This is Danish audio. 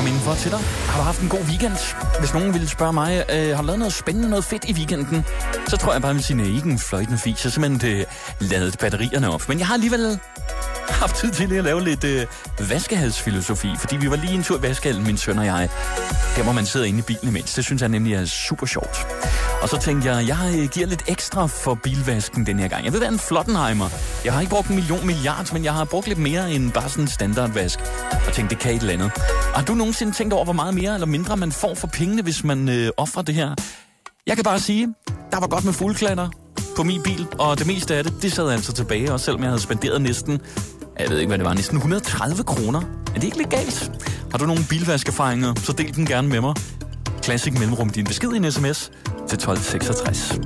komme indenfor til dig. Har du haft en god weekend? Hvis nogen ville spørge mig, har du lavet noget spændende, noget fedt i weekenden? Så tror jeg bare, at jeg vil sige, ikke en fløjtende fis. Jeg simpelthen ladet batterierne op. Men jeg har alligevel haft tid til at lave lidt vaskehalsfilosofi, fordi vi var lige en tur i vaskehallen, min søn og jeg. Der hvor man sidder inde i bilen imens. Det synes jeg nemlig er super sjovt. Og så tænkte jeg giver lidt ekstra for bilvasken den her gang. Jeg vil være en Flottenheimer. Jeg har ikke brugt 1 milliard, men jeg har brugt lidt mere end bare sådan en standardvask. Og tænkte, det kan et eller andet. Har du nogensinde tænkt over, hvor meget mere eller mindre man får for pengene, hvis man offrer det her? Jeg kan bare sige, der var godt med fuldklatter på min bil, og det meste af det sad altså tilbage, også selvom jeg havde spenderet næsten, jeg ved ikke hvad det var, næsten 130 kroner. Er det ikke lidt galt? Har du nogle bilvaskerfaringer, så del den gerne med mig. Classic mellemrum din besked i en sms til 1266.